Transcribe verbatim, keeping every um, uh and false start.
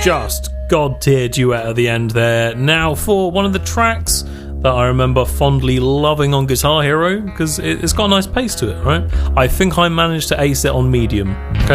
just god tier duet at the end there. Now for one of the tracks that I remember fondly loving on Guitar Hero, because it, it's got a nice pace to it, right? I think I managed to ace it on medium. Okay,